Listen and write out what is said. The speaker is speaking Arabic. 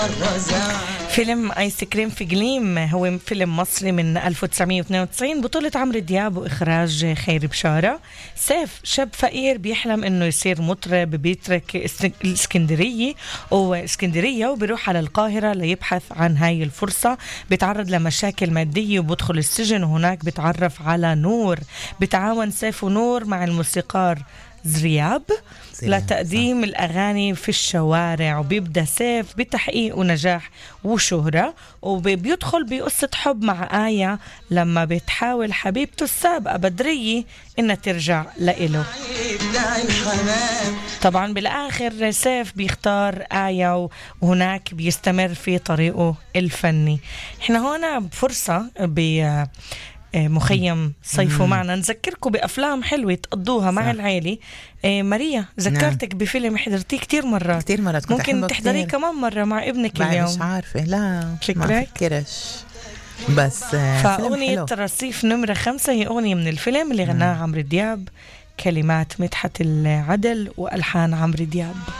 فيلم آيس كريم في جليم هو فيلم مصري من 1992 بطولة عمرو دياب وإخراج خيري بشارة. سيف شاب فقير بيحلم إنه يصير مطرب، بيترك الإسكندرية وبيروح على القاهرة ليبحث عن هاي الفرصة. بيتعرض لمشاكل مادية وبدخل السجن، وهناك بيتعرف على نور. بتعاون سيف ونور مع الموسيقار زرياب لتقديم الأغاني في الشوارع، وبيبدأ سيف بتحقيق ونجاح وشهرة، وبيدخل بقصة حب مع آية لما بتحاول حبيبته السابقة بدرية إنها ترجع لإله. طبعا بالآخر سيف بيختار آية، وهناك بيستمر في طريقه الفني. احنا هنا بفرصة مخيم صيفوا معنا نذكركم بأفلام حلوة تقضوها مع العائلة. ماريا ذكرتك بفيلم حضرتيه كتير مرات ممكن تحضريه كمان مرة مع ابنك اليوم. مش عارفة، لا ما فكرش، بس فأغنية رصيف نمرة 5 هي أغنية من الفيلم اللي غناها عمرو دياب، كلمات مدحت العدل وألحان عمرو دياب.